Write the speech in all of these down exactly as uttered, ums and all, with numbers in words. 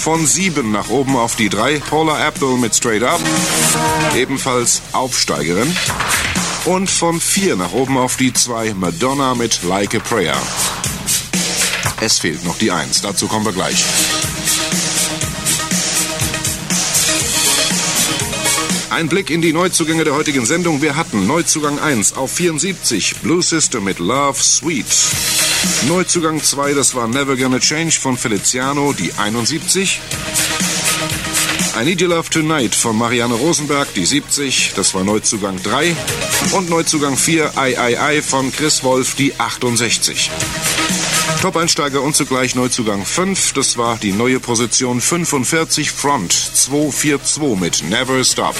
Von sieben nach oben auf die drei, Paula Abdul mit Straight Up, ebenfalls Aufsteigerin. Und von vier nach oben auf die zwei, Madonna mit Like a Prayer. Es fehlt noch die eins, dazu kommen wir gleich. Ein Blick in die Neuzugänge der heutigen Sendung. Wir hatten Neuzugang eins auf vierundsiebzig, Blue System mit Love Sweet. Neuzugang zwei, das war Never Gonna Change von Feliciano, die einundsiebzig. I Need Your Love Tonight von Marianne Rosenberg, die siebzig, das war Neuzugang drei. Und Neuzugang vier, I, I, I von Chris Wolf, die achtundsechzig. Top-Einsteiger und zugleich Neuzugang fünf, das war die neue Position fünfundvierzig, Front zweihundertzweiundvierzig mit Never Stop.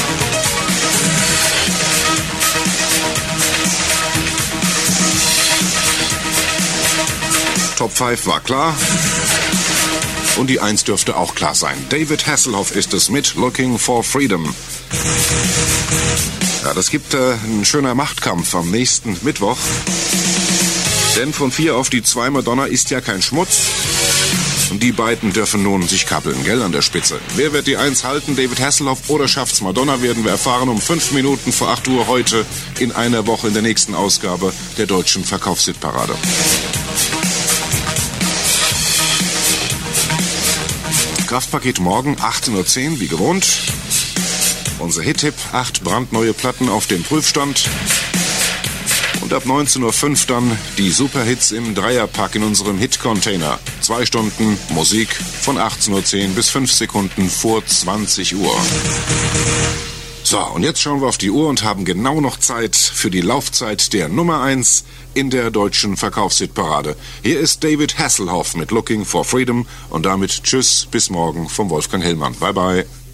Top fünf war klar. Und die eins dürfte auch klar sein. David Hasselhoff ist es mit Looking for Freedom. Ja, das gibt äh, einen schöner Machtkampf am nächsten Mittwoch. Denn von vier auf die zwei, Madonna ist ja kein Schmutz. Und die beiden dürfen nun sich kappeln, gell, an der Spitze. Wer wird die eins halten, David Hasselhoff oder schafft's Madonna, werden wir erfahren um fünf Minuten vor acht Uhr heute in einer Woche in der nächsten Ausgabe der deutschen Verkaufshitparade. Kraftpaket morgen, achtzehn Uhr zehn, wie gewohnt. Unser Hit-Tipp, acht brandneue Platten auf dem Prüfstand. Und ab neunzehn Uhr fünf dann die Superhits im Dreierpack in unserem Hit-Container. Zwei Stunden Musik von achtzehn Uhr zehn bis fünf Sekunden vor zwanzig Uhr. So, und jetzt schauen wir auf die Uhr und haben genau noch Zeit für die Laufzeit der Nummer eins in der deutschen Verkaufshitparade. Hier ist David Hasselhoff mit Looking for Freedom und damit tschüss, bis morgen vom Wolfgang Hellmann. Bye bye.